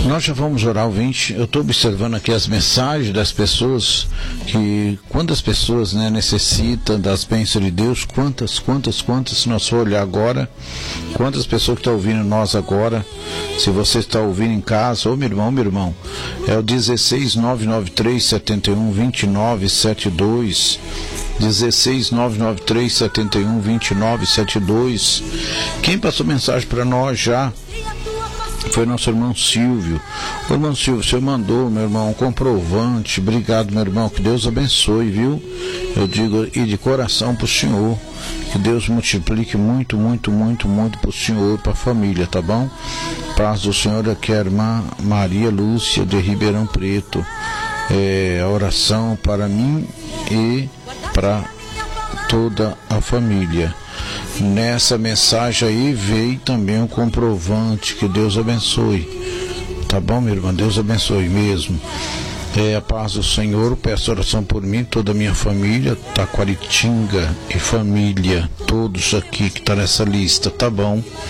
Nós já vamos orar, ouvinte. Eu estou observando aqui as mensagens das pessoas, que quando as pessoas, né, necessitam das bênçãos de Deus, quantas, se nós for olhar agora, quantas pessoas que estão ouvindo nós agora, se você está ouvindo em casa, ô meu irmão, é o 16993712972, 16993712972. Quem passou mensagem para nós já foi nosso irmão Silvio. Ô, irmão Silvio, o senhor mandou, meu irmão, um comprovante. Obrigado, meu irmão, que Deus abençoe, viu? Eu digo, e de coração pro senhor, que Deus multiplique muito pro senhor e pra família, tá bom? Paz do Senhor, aqui é a irmã Maria Lúcia de Ribeirão Preto. A oração para mim e para toda a família. Nessa mensagem aí veio também um comprovante, que Deus abençoe, tá bom, minha irmã? Deus abençoe mesmo. A paz do Senhor, peço oração por mim, toda a minha família, Taquaritinga e família, todos aqui que tá nessa lista, tá bom?